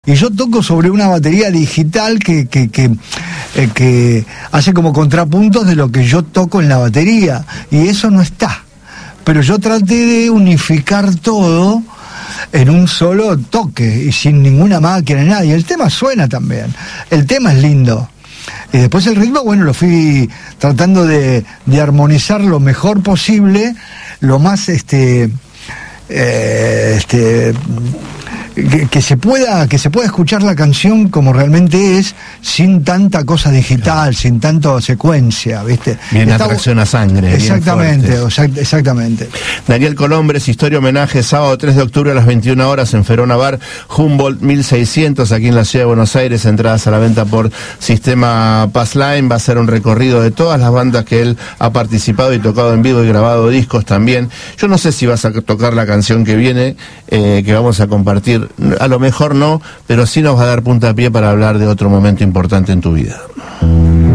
y yo toco sobre una batería digital que hace como contrapuntos de lo que yo toco en la batería, y eso no está. Pero yo traté de unificar todo en un solo toque y sin ninguna máquina ni nada, y el tema suena también, el tema es lindo. Y después el ritmo, bueno, lo fui tratando de armonizar lo mejor posible, lo más que se pueda escuchar la canción como realmente es, sin tanta cosa digital, sin tanta secuencia, ¿viste? Bien, atracción a sangre. Exactamente, exactamente. Daniel Colombres, historia homenaje, sábado 3 de octubre a las 21 horas en Ferona Bar, Humboldt 1600, aquí en la ciudad de Buenos Aires, entradas a la venta por Sistema Passline. Va a ser un recorrido de todas las bandas que él ha participado y tocado en vivo y grabado discos también. Yo no sé si vas a tocar la canción que viene, que vamos a compartir. A lo mejor no, pero sí nos va a dar puntapié para hablar de otro momento importante en tu vida.